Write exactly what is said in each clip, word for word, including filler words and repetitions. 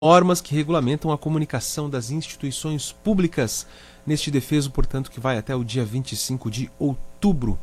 normas que regulamentam a comunicação das instituições públicas, neste defeso, portanto, que vai até o dia vinte e cinco de outubro.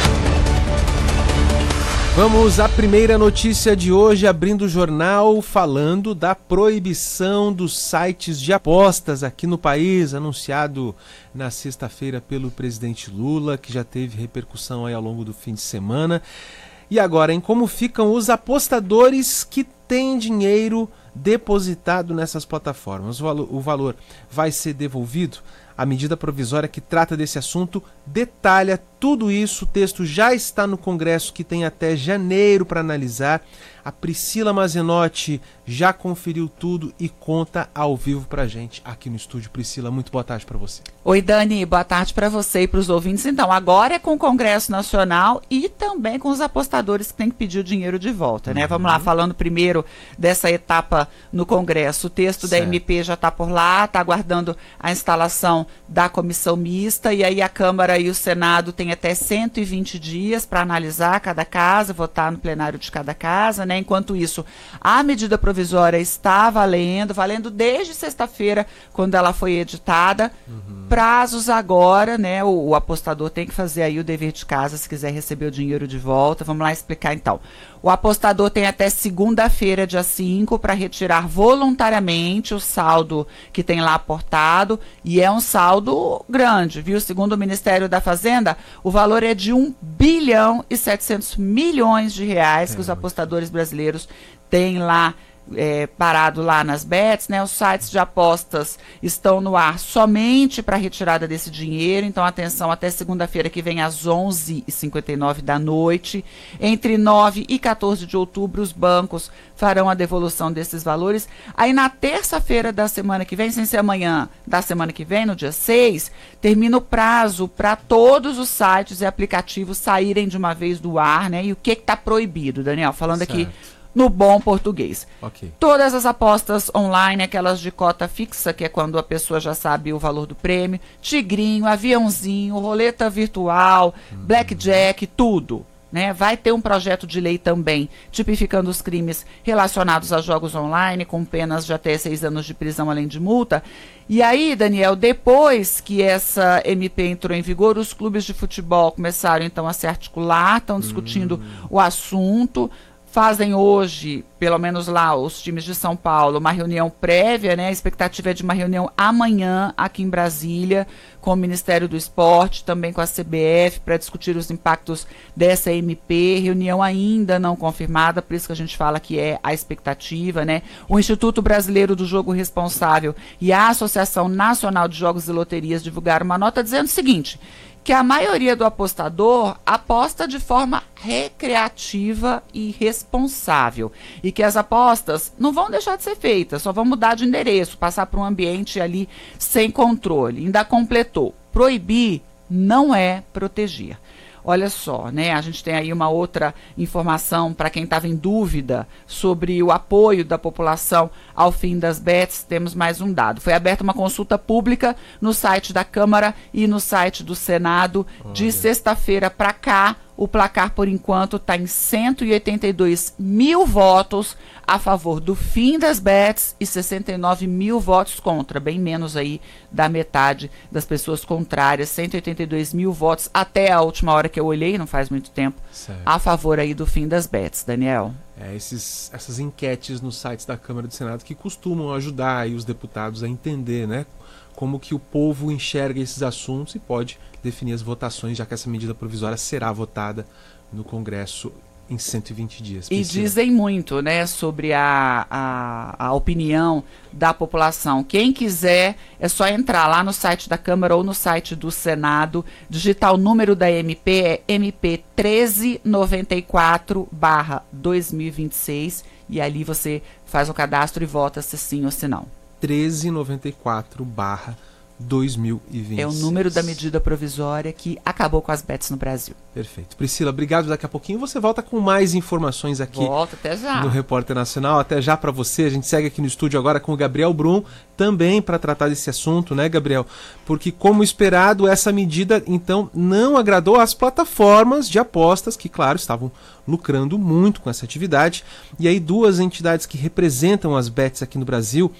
Vamos à primeira notícia de hoje, abrindo o jornal, falando da proibição dos sites de apostas aqui no país, anunciado na sexta-feira pelo presidente Lula, que já teve repercussão aí ao longo do fim de semana. E agora, em como ficam os apostadores que têm dinheiro depositado nessas plataformas? O valor, o valor vai ser devolvido? A medida provisória que trata desse assunto detalha tudo isso. O texto já está no Congresso, que tem até janeiro para analisar. A Priscila Mazenotti já conferiu tudo e conta ao vivo para a gente aqui no estúdio. Priscila, muito boa tarde para você. Oi, Dani, boa tarde para você e para os ouvintes. Então, agora é com o Congresso Nacional e também com os apostadores que têm que pedir o dinheiro de volta, né? Uhum. Vamos lá, falando primeiro dessa etapa no Congresso. O texto certo. Da M P já está por lá, está aguardando a instalação da comissão mista, e aí a Câmara e o Senado têm até cento e vinte dias para analisar cada casa, votar no plenário de cada casa, né? Enquanto isso, a medida provisória está valendo, valendo desde sexta-feira, quando ela foi editada. Uhum. Prazos agora, né? O, o apostador tem que fazer aí o dever de casa se quiser receber o dinheiro de volta. Vamos lá explicar então. O apostador tem até segunda-feira, dia cinco, para retirar voluntariamente o saldo que tem lá aportado, e é um saldo grande, viu? Segundo o Ministério da Fazenda, o valor é de um bilhão e setecentos milhões de reais é. que os apostadores brasileiros têm lá É, parado lá nas bets, né? Os sites de apostas estão no ar somente para retirada desse dinheiro, então atenção, até segunda-feira que vem às onze e cinquenta e nove da noite, entre nove e quatorze de outubro, os bancos farão a devolução desses valores. Aí na terça-feira da semana que vem, sem ser amanhã, da semana que vem, no dia seis, termina o prazo para todos os sites e aplicativos saírem de uma vez do ar, né? E o que está proibido, Daniel? Falando certo. Aqui no bom português. Okay. Todas as apostas online, aquelas de cota fixa, que é quando a pessoa já sabe o valor do prêmio, tigrinho, aviãozinho, roleta virtual, uhum. blackjack, tudo. Né? Vai ter um projeto de lei também tipificando os crimes relacionados a jogos online, com penas de até seis anos de prisão, além de multa. E aí, Daniel, depois que essa M P entrou em vigor, os clubes de futebol começaram então a se articular, estão discutindo uhum. o assunto. Fazem hoje, pelo menos lá, os times de São Paulo, uma reunião prévia, né? A expectativa é de uma reunião amanhã aqui em Brasília, com o Ministério do Esporte, também com a C B F, para discutir os impactos dessa M P. Reunião ainda não confirmada, por isso que a gente fala que é a expectativa, né? O Instituto Brasileiro do Jogo Responsável e a Associação Nacional de Jogos e Loterias divulgaram uma nota dizendo o seguinte: que a maioria do apostador aposta de forma recreativa e responsável, e que as apostas não vão deixar de ser feitas, só vão mudar de endereço, passar para um ambiente ali sem controle. Ainda completou: proibir não é proteger. Olha só, né? A gente tem aí uma outra informação para quem estava em dúvida sobre o apoio da população ao fim das bets. Temos mais um dado. Foi aberta uma consulta pública no site da Câmara e no site do Senado. Olha. De sexta-feira para cá. O placar, por enquanto, está em cento e oitenta e dois mil votos a favor do fim das bets e sessenta e nove mil votos contra, bem menos aí da metade das pessoas contrárias, cento e oitenta e dois mil votos até a última hora que eu olhei, não faz muito tempo, certo. A favor aí do fim das bets, Daniel. É, esses, essas enquetes nos sites da Câmara e do Senado que costumam ajudar aí os deputados a entender, né, como que o povo enxerga esses assuntos e pode definir as votações, já que essa medida provisória será votada no Congresso em cento e vinte dias. E dizem muito, né, sobre a, a, a opinião da população. Quem quiser, é só entrar lá no site da Câmara ou no site do Senado, digitar o número da M P, é M P treze noventa e quatro barra dois mil e vinte e seis, e ali você faz o cadastro e vota se sim ou se não. treze noventa e quatro barra dois mil e vinte e seis. É o número da medida provisória que acabou com as bets no Brasil. Perfeito. Priscila, obrigado. Daqui a pouquinho você volta com mais informações aqui. Volta, até já. No Repórter Nacional. Até já para você. A gente segue aqui no estúdio agora com o Gabriel Brum, também para tratar desse assunto, né, Gabriel? Porque, como esperado, essa medida, então, não agradou às plataformas de apostas, que, claro, estavam lucrando muito com essa atividade. E aí, duas entidades que representam as bets aqui no Brasil,